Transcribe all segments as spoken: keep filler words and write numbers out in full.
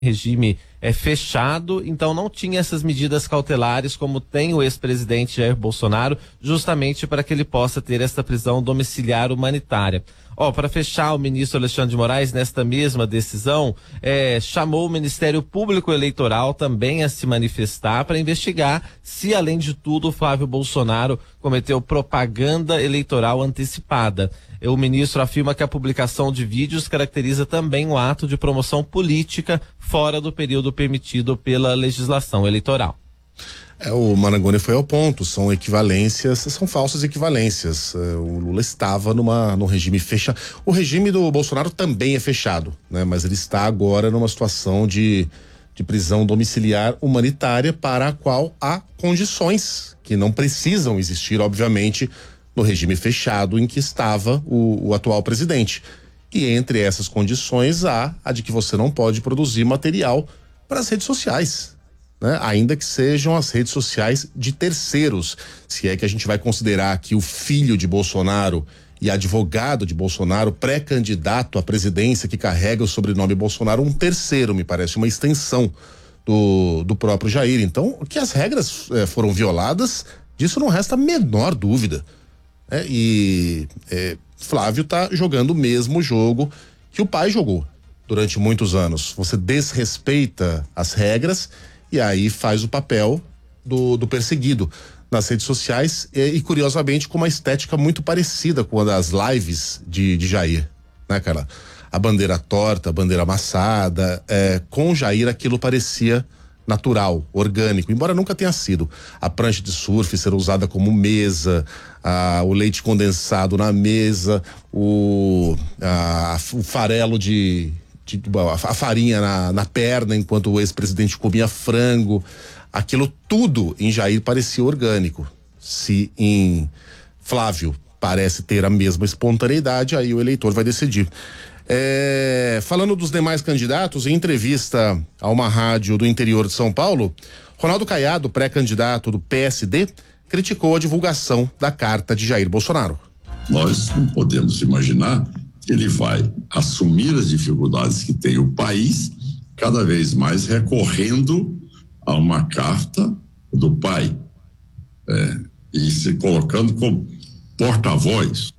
regime é fechado, então não tinha essas medidas cautelares como tem o ex-presidente Jair Bolsonaro, justamente para que ele possa ter essa prisão domiciliar humanitária. Ó, para fechar, o ministro Alexandre de Moraes, nesta mesma decisão, é, chamou o Ministério Público Eleitoral também a se manifestar para investigar se, além de tudo, o Flávio Bolsonaro cometeu propaganda eleitoral antecipada. O ministro afirma que a publicação de vídeos caracteriza também o ato de promoção política fora do período permitido pela legislação eleitoral. É, o Marangoni foi ao ponto, são equivalências, são falsas equivalências. É, o Lula estava numa, num regime fechado. O regime do Bolsonaro também é fechado, né? Mas ele está agora numa situação de, de prisão domiciliar humanitária para a qual há condições que não precisam existir, obviamente, no regime fechado em que estava o, o atual presidente. E entre essas condições há a de que você não pode produzir material para as redes sociais, né? Ainda que sejam as redes sociais de terceiros, se é que a gente vai considerar que o filho de Bolsonaro e advogado de Bolsonaro, pré-candidato à presidência que carrega o sobrenome Bolsonaro, um terceiro, me parece, uma extensão do, do próprio Jair. Então, que as regras eh, foram violadas, disso não resta a menor dúvida. É, e é, Flávio tá jogando o mesmo jogo que o pai jogou durante muitos anos. Você desrespeita as regras e aí faz o papel do, do perseguido nas redes sociais e, e curiosamente com uma estética muito parecida com a das lives de, de Jair, né, cara? A bandeira torta, a bandeira amassada, é, com Jair aquilo parecia natural, orgânico, embora nunca tenha sido. A prancha de surf ser usada como mesa, a, o leite condensado na mesa, o, a, o farelo de, de a, a farinha na, na perna enquanto o ex-presidente comia frango, aquilo tudo em Jair parecia orgânico. Se em Flávio parece ter a mesma espontaneidade, aí o eleitor vai decidir. É, falando dos demais candidatos, em entrevista a uma rádio do interior de São Paulo, Ronaldo Caiado, pré-candidato do P S D, criticou a divulgação da carta de Jair Bolsonaro. Nós não podemos imaginar que ele vai assumir as dificuldades que tem o país, cada vez mais recorrendo a uma carta do pai, é, e se colocando como porta-voz.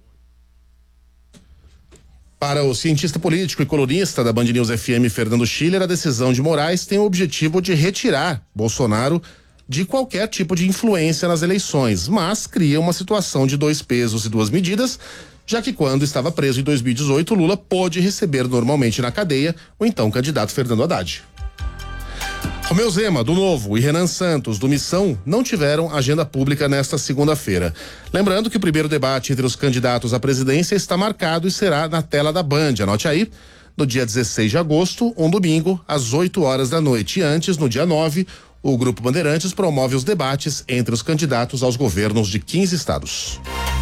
Para o cientista político e colunista da Band News F M, Fernando Schiller, a decisão de Moraes tem o objetivo de retirar Bolsonaro de qualquer tipo de influência nas eleições, mas cria uma situação de dois pesos e duas medidas, já que quando estava preso em dois mil e dezoito, Lula pôde receber normalmente na cadeia o então candidato Fernando Haddad. Romeu Zema, do Novo, e Renan Santos, do Missão, não tiveram agenda pública nesta segunda-feira. Lembrando que o primeiro debate entre os candidatos à presidência está marcado e será na tela da Band. Anote aí, no dia dezesseis de agosto, um domingo, às oito horas da noite. E antes, no dia nove, o Grupo Bandeirantes promove os debates entre os candidatos aos governos de quinze estados.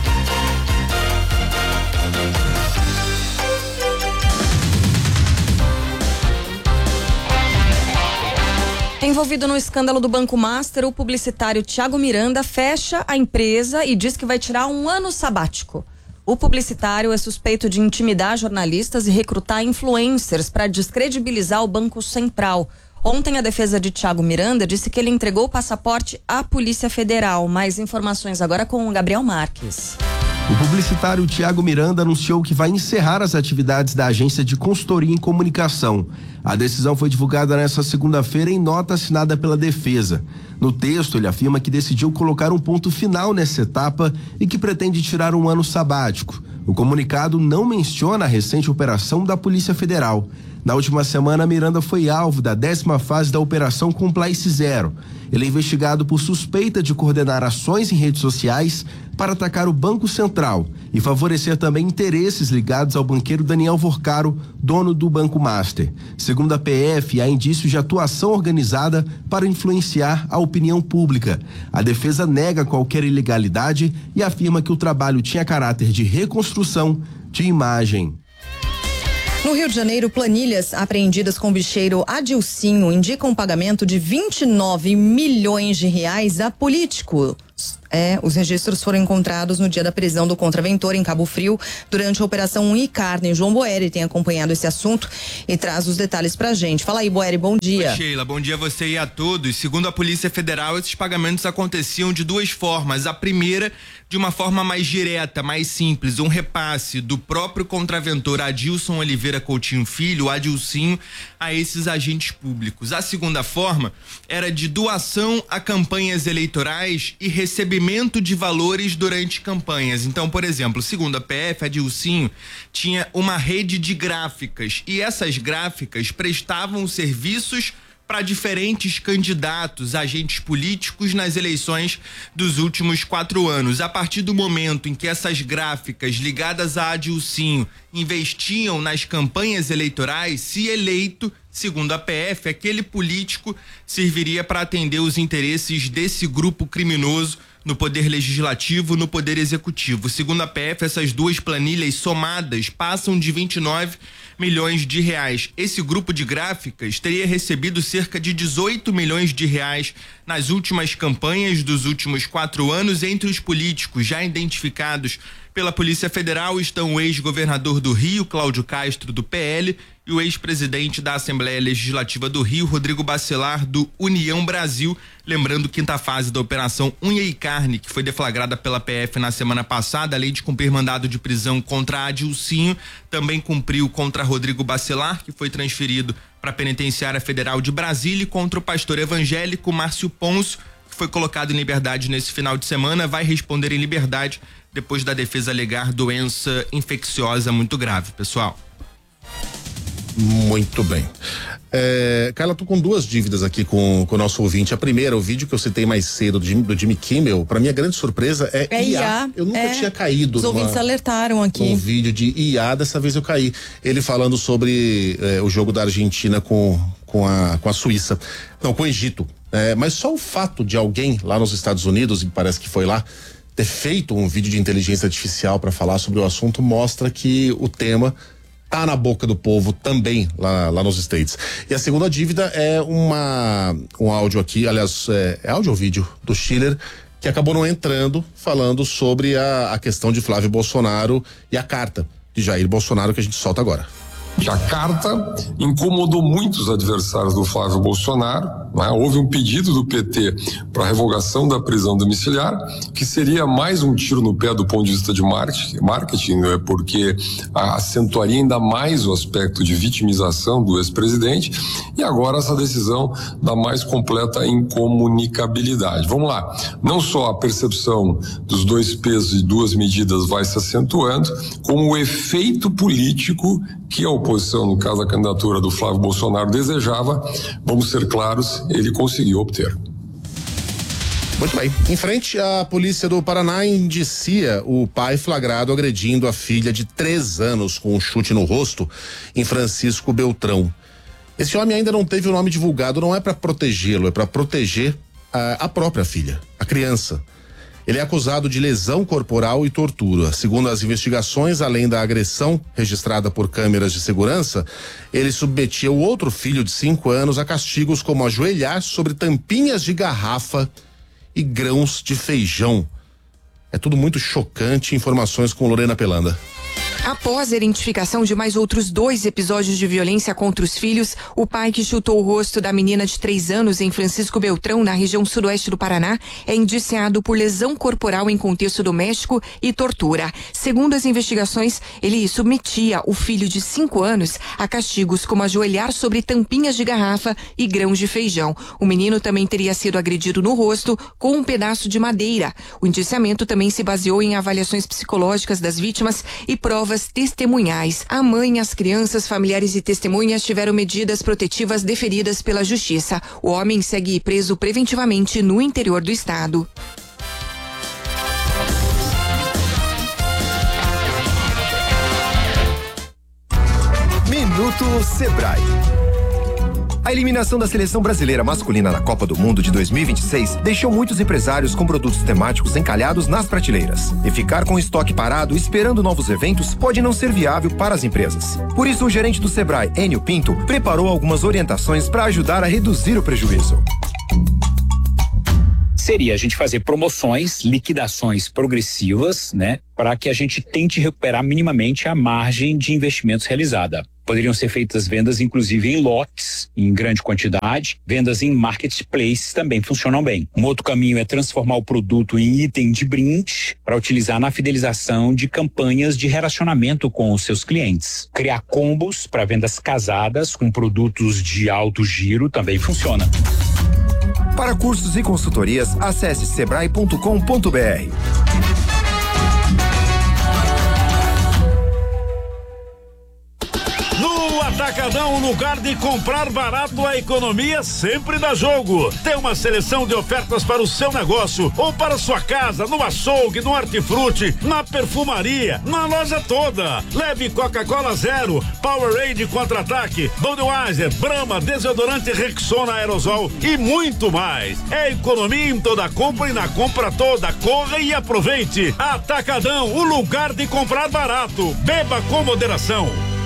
Envolvido no escândalo do Banco Master, o publicitário Thiago Miranda fecha a empresa e diz que vai tirar um ano sabático. O publicitário é suspeito de intimidar jornalistas e recrutar influencers para descredibilizar o Banco Central. Ontem, a defesa de Thiago Miranda disse que ele entregou o passaporte à Polícia Federal. Mais informações agora com o Gabriel Marques. O publicitário Thiago Miranda anunciou que vai encerrar as atividades da agência de consultoria em comunicação. A decisão foi divulgada nesta segunda-feira em nota assinada pela defesa. No texto, ele afirma que decidiu colocar um ponto final nessa etapa e que pretende tirar um ano sabático. O comunicado não menciona a recente operação da Polícia Federal. Na última semana, Miranda foi alvo da décima fase da Operação Compliance Zero. Ele é investigado por suspeita de coordenar ações em redes sociais para atacar o Banco Central e favorecer também interesses ligados ao banqueiro Daniel Vorcaro, dono do Banco Master. Segundo a P F, há indícios de atuação organizada para influenciar a opinião pública. A defesa nega qualquer ilegalidade e afirma que o trabalho tinha caráter de reconstrução de imagem. No Rio de Janeiro, planilhas apreendidas com o bicheiro Adilcinho indicam um pagamento de vinte e nove milhões de reais a políticos. É, os registros foram encontrados no dia da prisão do contraventor em Cabo Frio, durante a Operação Unha e Carne. João Boeri tem acompanhado esse assunto e traz os detalhes pra gente. Fala aí, Boeri, bom dia. Oi, Sheila, bom dia a você e a todos. Segundo a Polícia Federal, esses pagamentos aconteciam de duas formas. A primeira, de uma forma mais direta, mais simples, um repasse do próprio contraventor Adilson Oliveira Coutinho Filho, o Adilcinho, a esses agentes públicos. A segunda forma era de doação a campanhas eleitorais e recebimento de valores durante campanhas. Então, por exemplo, segundo a P F, Adilcinho tinha uma rede de gráficas e essas gráficas prestavam serviços para diferentes candidatos, agentes políticos nas eleições dos últimos quatro anos. A partir do momento em que essas gráficas ligadas a Adilcinho investiam nas campanhas eleitorais, se eleito, segundo a P F, aquele político serviria para atender os interesses desse grupo criminoso no Poder Legislativo, no Poder Executivo. Segundo a P F, essas duas planilhas somadas passam de vinte e nove milhões de reais. Esse grupo de gráficas teria recebido cerca de dezoito milhões de reais nas últimas campanhas dos últimos quatro anos. Entre os políticos já identificados pela Polícia Federal estão o ex-governador do Rio, Cláudio Castro, do P L, e o ex-presidente da Assembleia Legislativa do Rio, Rodrigo Bacelar, do União Brasil. Lembrando, quinta fase da Operação Unha e Carne, que foi deflagrada pela P F na semana passada, além de cumprir mandado de prisão contra Adilcinho, também cumpriu contra Rodrigo Bacelar, que foi transferido para a Penitenciária Federal de Brasília, e contra o pastor evangélico Márcio Pôncio, que foi colocado em liberdade nesse final de semana, vai responder em liberdade depois da defesa alegar doença infecciosa muito grave, pessoal. Muito bem. É, Carla, tô com duas dívidas aqui com, com o nosso ouvinte. A primeira, o vídeo que eu citei mais cedo do Jimmy, do Jimmy Kimmel, pra minha grande surpresa é, é I A. I A. Eu nunca é, tinha caído Os ouvintes numa, alertaram aqui. um vídeo de I A, dessa vez eu caí. Ele falando sobre é, o jogo da Argentina com, com, a, com a Suíça. Não, com o Egito. É, mas só o fato de alguém lá nos Estados Unidos, e parece que foi lá, ter feito um vídeo de inteligência artificial para falar sobre o assunto mostra que o tema tá na boca do povo também lá, lá nos States. E a segunda dívida é uma um áudio aqui, aliás, é, é áudio ou vídeo do Schiller, que acabou não entrando, falando sobre a, a questão de Flávio Bolsonaro e a carta de Jair Bolsonaro que a gente solta agora. A carta incomodou muitos adversários do Flávio Bolsonaro, né? Houve um pedido do P T para revogação da prisão domiciliar, que seria mais um tiro no pé do ponto de vista de marketing, né? Porque acentuaria ainda mais o aspecto de vitimização do ex-presidente, e agora essa decisão da mais completa incomunicabilidade. Vamos lá, não só a percepção dos dois pesos e duas medidas vai se acentuando, como o efeito político que a oposição, no caso a candidatura do Flávio Bolsonaro, desejava, vamos ser claros, ele conseguiu obter. Muito bem. Em frente, a polícia do Paraná indicia o pai flagrado agredindo a filha de três anos com um chute no rosto em Francisco Beltrão. Esse homem ainda não teve o nome divulgado, não é para protegê-lo, é para proteger a, a própria filha, a criança. Ele é acusado de lesão corporal e tortura. Segundo as investigações, além da agressão registrada por câmeras de segurança, ele submetia o outro filho de cinco anos a castigos como ajoelhar sobre tampinhas de garrafa e grãos de feijão. É tudo muito chocante. Informações com Lorena Pelanda. Após a identificação de mais outros dois episódios de violência contra os filhos, o pai que chutou o rosto da menina de três anos em Francisco Beltrão, na região sudoeste do Paraná, é indiciado por lesão corporal em contexto doméstico e tortura. Segundo as investigações, ele submetia o filho de cinco anos a castigos como ajoelhar sobre tampinhas de garrafa e grãos de feijão. O menino também teria sido agredido no rosto com um pedaço de madeira. O indiciamento também se baseou em avaliações psicológicas das vítimas e provas testemunhais. A mãe, as crianças, familiares e testemunhas tiveram medidas protetivas deferidas pela justiça. O homem segue preso preventivamente no interior do estado. Minuto Sebrae. A eliminação da seleção brasileira masculina na Copa do Mundo de dois mil e vinte e seis deixou muitos empresários com produtos temáticos encalhados nas prateleiras. E ficar com o estoque parado esperando novos eventos pode não ser viável para as empresas. Por isso, o gerente do Sebrae, Enio Pinto, preparou algumas orientações para ajudar a reduzir o prejuízo. seria a gente fazer promoções, liquidações progressivas, né, para que a gente tente recuperar minimamente a margem de investimentos realizada. Poderiam ser feitas vendas, inclusive, em lotes, em grande quantidade. Vendas em marketplaces também funcionam bem. Um outro caminho é transformar o produto em item de brinde para utilizar na fidelização de campanhas de relacionamento com os seus clientes. Criar combos para vendas casadas com produtos de alto giro também funciona. Para cursos e consultorias, acesse sebrae ponto com ponto br. No Atacadão, o lugar de comprar barato, a economia sempre dá jogo. Tem uma seleção de ofertas para o seu negócio ou para sua casa, no açougue, no hortifruti, na perfumaria, na loja toda. Leve Coca-Cola Zero, Powerade Contra-Ataque, Budweiser, Brahma, desodorante Rexona Aerosol e muito mais. É economia em toda compra e na compra toda. Corra e aproveite. Atacadão, o lugar de comprar barato. Beba com moderação.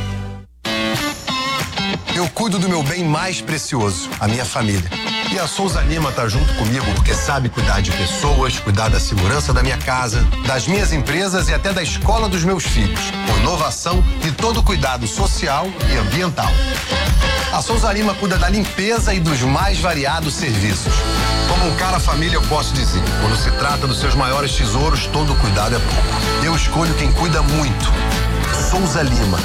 Eu cuido do meu bem mais precioso, a minha família. E a Souza Lima tá junto comigo porque sabe cuidar de pessoas, cuidar da segurança da minha casa, das minhas empresas e até da escola dos meus filhos, com inovação e todo o cuidado social e ambiental. A Souza Lima cuida da limpeza e dos mais variados serviços. Como um cara família, eu posso dizer, quando se trata dos seus maiores tesouros, todo cuidado é pouco. Eu escolho quem cuida muito. Souza Lima.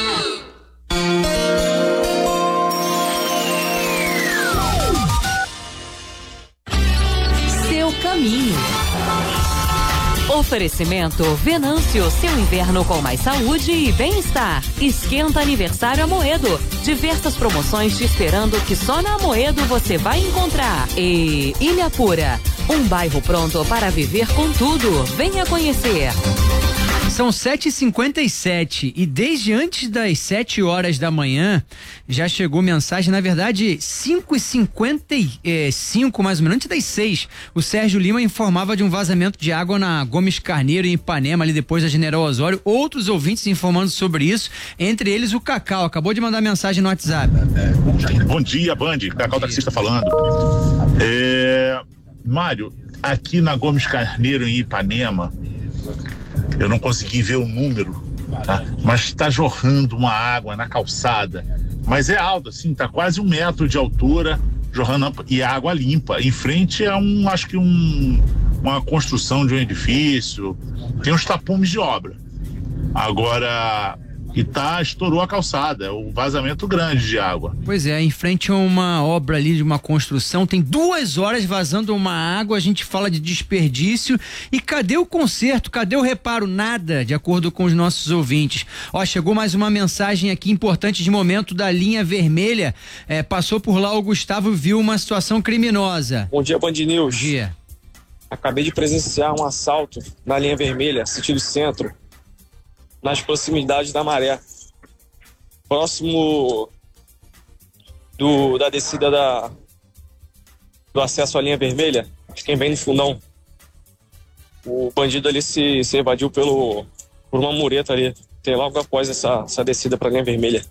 Caminho. Oferecimento Venâncio, seu inverno com mais saúde e bem-estar. Esquenta aniversário Amoedo. Diversas promoções te esperando que só na Amoedo você vai encontrar. E Ilha Pura, um bairro pronto para viver com tudo. Venha conhecer. São sete e cinquenta e sete e desde antes das sete horas da manhã já chegou mensagem, na verdade cinco e cinquenta e cinco mais ou menos, antes das seis, o Sérgio Lima informava de um vazamento de água na Gomes Carneiro em Ipanema, ali depois da General Osório. Outros ouvintes informando sobre isso, entre eles o Cacau, acabou de mandar mensagem no WhatsApp. Bom dia, Band, Cacau taxista falando. É, Mário, aqui na Gomes Carneiro em Ipanema, eu não consegui ver o número, tá? Mas está jorrando uma água na calçada, mas é alta, assim, tá quase um metro de altura, jorrando, e água limpa. Em frente é um, acho que um, uma construção de um edifício, tem uns tapumes de obra. Agora, e tá, estourou a calçada, é um vazamento grande de água. Pois é, em frente a uma obra ali de uma construção, tem duas horas vazando uma água, a gente fala de desperdício, e cadê o conserto, cadê o reparo? Nada, de acordo com os nossos ouvintes. Ó, chegou mais uma mensagem aqui importante de momento da linha vermelha, é, passou por lá o Gustavo, viu uma situação criminosa. Bom dia, Band News. Bom dia. Acabei de presenciar um assalto na linha vermelha, sentido centro, nas proximidades da Maré, próximo do, da descida da, do acesso à linha vermelha, de quem vem no fundão. O bandido ali se, se evadiu pelo, por uma mureta ali, tem logo após essa, essa descida para a linha vermelha.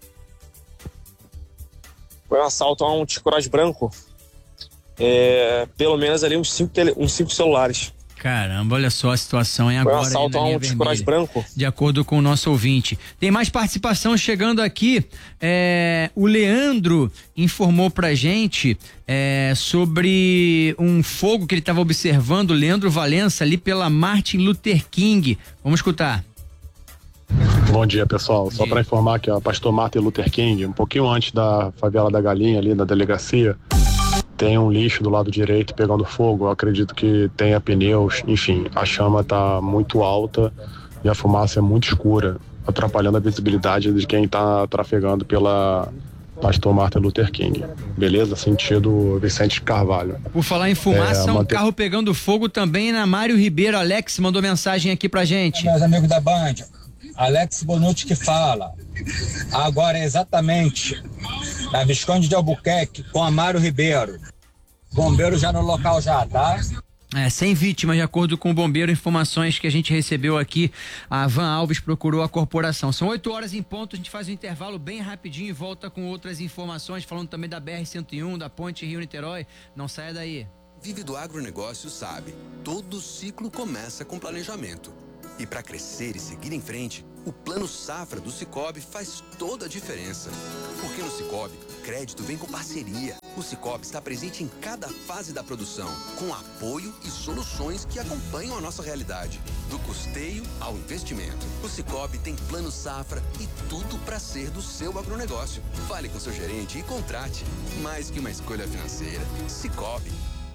Foi um assalto a um T-Cross branco, é, pelo menos ali uns cinco, tele, uns cinco celulares. Caramba, olha só a situação, hein? Agora, foi um assalto a um T-Cross branco. De acordo com o nosso ouvinte. Tem mais participação chegando aqui. É, o Leandro informou pra gente é, sobre um fogo que ele estava observando, Leandro Valença, ali pela Martin Luther King. Vamos escutar. Bom dia, pessoal. Só para informar que a pastor Martin Luther King, um pouquinho antes da favela da Galinha, ali na delegacia, tem um lixo do lado direito pegando fogo. Eu acredito que tenha pneus. Enfim, a chama está muito alta e a fumaça é muito escura, atrapalhando a visibilidade de quem está trafegando pela pastor Martin Luther King. Beleza? Sentido Vicente Carvalho. Por falar em fumaça, é, um manter... carro pegando fogo também na Mário Ribeiro. Alex mandou mensagem aqui pra gente. Meus amigos da Band, Alex Bonucci que fala. Agora é exatamente na Visconde de Albuquerque com a Mário Ribeiro. Bombeiro já no local já, tá? É, sem vítimas, de acordo com o bombeiro, informações que a gente recebeu aqui, a Van Alves procurou a corporação. São oito horas em ponto, a gente faz um intervalo bem rapidinho e volta com outras informações, falando também da B R cento e um, da ponte Rio-Niterói. Não saia daí. vive do agronegócio sabe, todo ciclo começa com planejamento. E para crescer e seguir em frente, o Plano Safra do Sicoob faz toda a diferença. Porque no Sicoob, crédito vem com parceria. O Sicoob está presente em cada fase da produção, com apoio e soluções que acompanham a nossa realidade. Do custeio ao investimento. O Sicoob tem Plano Safra e tudo para ser do seu agronegócio. Fale com seu gerente e contrate. Mais que uma escolha financeira. Sicoob.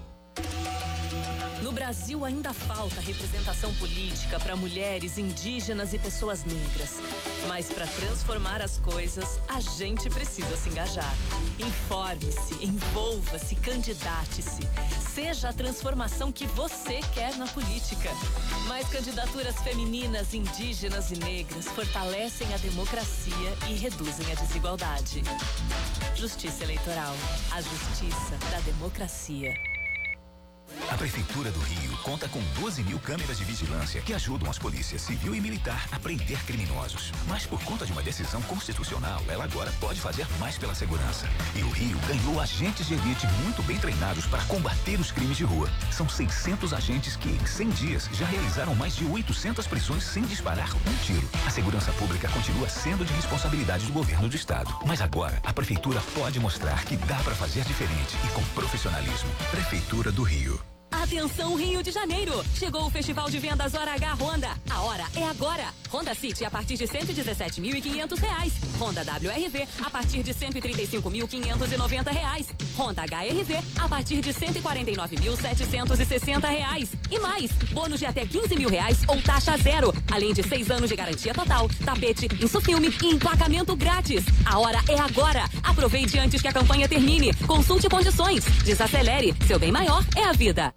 No Brasil ainda falta representação política para mulheres, indígenas e pessoas negras. Mas para transformar as coisas, a gente precisa se engajar. Informe-se, envolva-se, candidate-se. Seja a transformação que você quer na política. Mais candidaturas femininas, indígenas e negras fortalecem a democracia e reduzem a desigualdade. Justiça Eleitoral. A justiça da democracia. A Prefeitura do Rio conta com doze mil câmeras de vigilância que ajudam as polícias civil e militar a prender criminosos. Mas por conta de uma decisão constitucional, ela agora pode fazer mais pela segurança. E o Rio ganhou agentes de elite muito bem treinados para combater os crimes de rua. São seiscentos agentes que, em cem dias, já realizaram mais de oitocentas prisões sem disparar um tiro. A segurança pública continua sendo de responsabilidade do governo do estado. Mas agora, a Prefeitura pode mostrar que dá para fazer diferente e com profissionalismo. Prefeitura do Rio. Atenção Rio de Janeiro! Chegou o Festival de Vendas Hora H Honda. A hora é agora. Honda City a partir de cento e dezessete mil e quinhentos reais. Honda W R V a partir de cento e trinta e cinco mil quinhentos e noventa reais. Honda H R V a partir de cento e quarenta e nove mil setecentos e sessenta reais. E mais, bônus de até quinze mil reais ou taxa zero. Além de seis anos de garantia total, tapete, insufilme e emplacamento grátis. A hora é agora. Aproveite antes que a campanha termine. Consulte condições. Desacelere. Seu bem maior é a vida.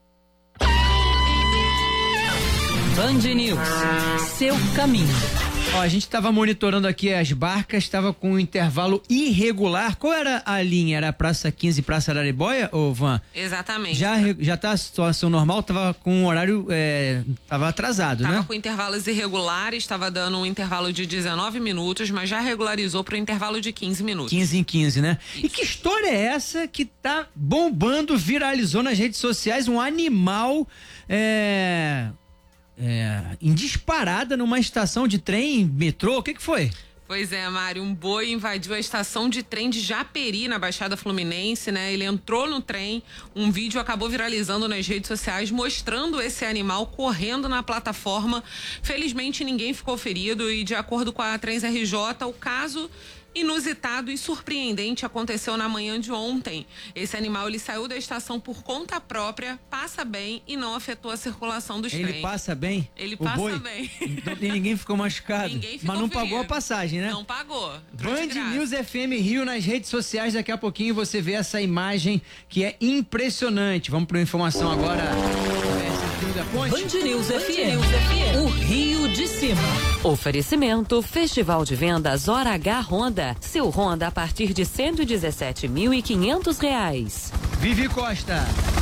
Band News, seu caminho. Ó, a gente estava monitorando aqui as barcas, estava com um intervalo irregular. Qual era a linha? Era Praça quinze, Praça Araribóia, ô Van? Exatamente. Já, já tá a situação normal? Tava com um horário, é, tava atrasado, tava né? Tava com intervalos irregulares, estava dando um intervalo de dezenove minutos, mas já regularizou para o intervalo de quinze minutos. quinze em quinze, né? Isso. E que história é essa que tá bombando, viralizou nas redes sociais, um animal, é... É, em disparada numa estação de trem, metrô, o que que foi? Pois é, Mário, um boi invadiu a estação de trem de Japeri, na Baixada Fluminense, né? Ele entrou no trem, um vídeo acabou viralizando nas redes sociais mostrando esse animal correndo na plataforma. Felizmente ninguém ficou ferido e, de acordo com a Trens R J, o caso inusitado e surpreendente aconteceu na manhã de ontem. Esse animal, ele saiu da estação por conta própria, passa bem e não afetou a circulação dos ele trens. Ele passa bem? Ele o passa boi? bem. Então, e ninguém ficou machucado? Ninguém ficou Mas não ferido. Pagou a passagem, né? Não pagou. Band News F M Rio nas redes sociais, daqui a pouquinho você vê essa imagem que é impressionante. Vamos para uma informação agora. Band News F M, o Rio de Cima. Oferecimento Festival de Vendas Hora H Honda. Seu Honda a partir de cento e dezessete mil e quinhentos reais. Vivi Costa.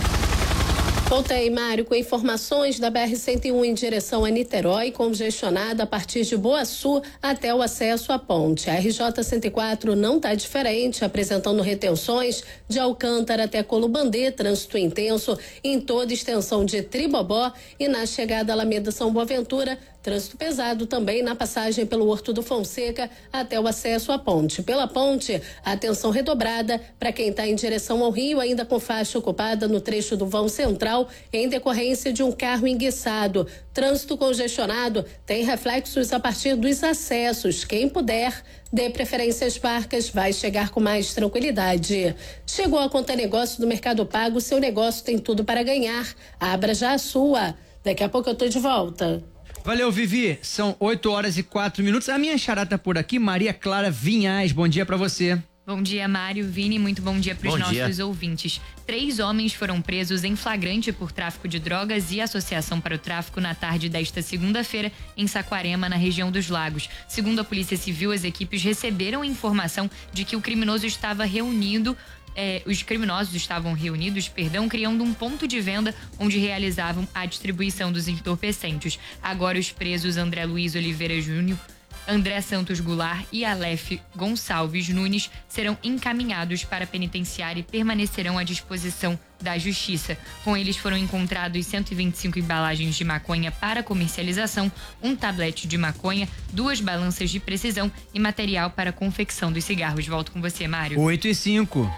Voltei, Mário, com informações da B R cento e um em direção a Niterói, congestionada a partir de Boaçu até o acesso à ponte. A R J cento e quatro não está diferente, apresentando retenções de Alcântara até Colubandê, trânsito intenso em toda extensão de Tribobó e na chegada à Alameda São Boaventura, trânsito pesado também na passagem pelo Horto do Fonseca até o acesso à ponte. Pela ponte, atenção redobrada para quem está em direção ao Rio, ainda com faixa ocupada no trecho do vão central, em decorrência de um carro enguiçado. Trânsito congestionado tem reflexos a partir dos acessos. Quem puder, dê preferência às barcas, vai chegar com mais tranquilidade. Chegou a Conta Negócio do Mercado Pago, seu negócio tem tudo para ganhar. Abra já a sua. Daqui a pouco eu tô de volta. Valeu, Vivi. São oito horas e quatro minutos. A minha charata por aqui, Maria Clara Vinhais. Bom dia pra você. Bom dia, Mário, Vini, muito bom dia para os nossos ouvintes. Três homens foram presos em flagrante por tráfico de drogas e associação para o tráfico na tarde desta segunda-feira em Saquarema, na região dos Lagos. Segundo a Polícia Civil, as equipes receberam informação de que o criminoso estava reunido Eh, os criminosos estavam reunidos, perdão, criando um ponto de venda onde realizavam a distribuição dos entorpecentes. Agora os presos André Luiz Oliveira Júnior André Santos Goulart e Aleph Gonçalves Nunes serão encaminhados para a penitenciária e permanecerão à disposição da Justiça. Com eles foram encontrados cento e vinte e cinco embalagens de maconha para comercialização, um tablete de maconha, duas balanças de precisão e material para confecção dos cigarros. Volto com você, Mário. oito e cinco.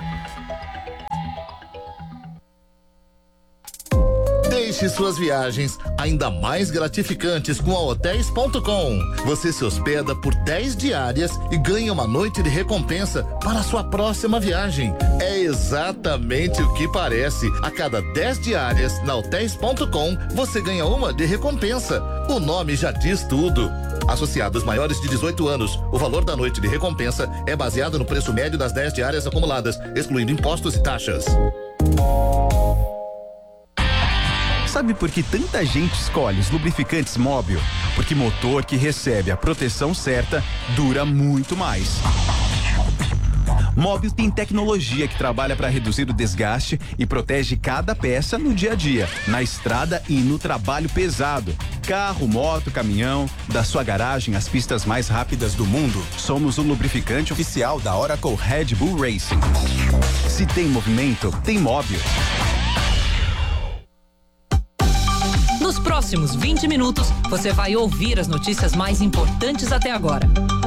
Deixe suas viagens ainda mais gratificantes com a hotéis ponto com. Você se hospeda por dez diárias e ganha uma noite de recompensa para a sua próxima viagem. É exatamente o que parece. A cada dez diárias na hotéis ponto com, você ganha uma de recompensa. O nome já diz tudo. Associados maiores de dezoito anos, o valor da noite de recompensa é baseado no preço médio das dez diárias acumuladas, excluindo impostos e taxas. Sabe por que tanta gente escolhe os lubrificantes Móbil? Porque motor que recebe a proteção certa dura muito mais. Móbil tem tecnologia que trabalha para reduzir o desgaste e protege cada peça no dia a dia, na estrada e no trabalho pesado. Carro, moto, caminhão, da sua garagem às pistas mais rápidas do mundo. Somos o lubrificante oficial da Oracle Red Bull Racing. Se tem movimento, tem Móbil. Nos próximos vinte minutos, você vai ouvir as notícias mais importantes até agora.